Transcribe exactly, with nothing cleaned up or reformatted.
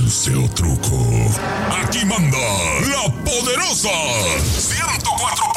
dulce o truco. Aquí manda la poderosa ciento cuatro